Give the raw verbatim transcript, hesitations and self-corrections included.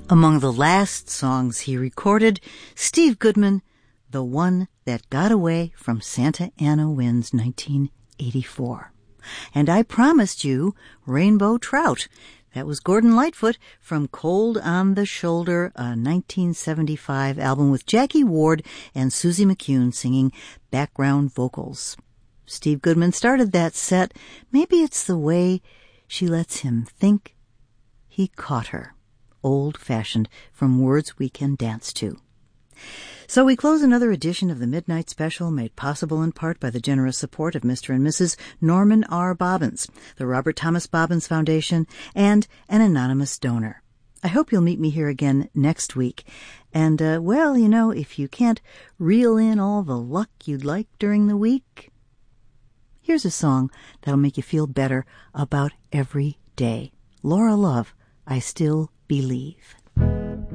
Among the last songs he recorded, Steve Goodman, The One That Got Away from Santa Ana Winds, nineteen eighty-four. And I promised you Rainbow Trout. That was Gordon Lightfoot from Cold on the Shoulder, a nineteen seventy-five album with Jackie Ward and Susie McCune singing background vocals. Steve Goodman started that set. Maybe it's the way she lets him think he caught her. Old-fashioned from Words We Can Dance To. So we close another edition of the Midnight Special, made possible in part by the generous support of Mister and Missus Norman R. Bobbins, the Robert Thomas Bobbins Foundation, and an anonymous donor. I hope you'll meet me here again next week. And, uh, well, you know, if you can't reel in all the luck you'd like during the week, here's a song that'll make you feel better about every day. Laura Love, I Still Believe.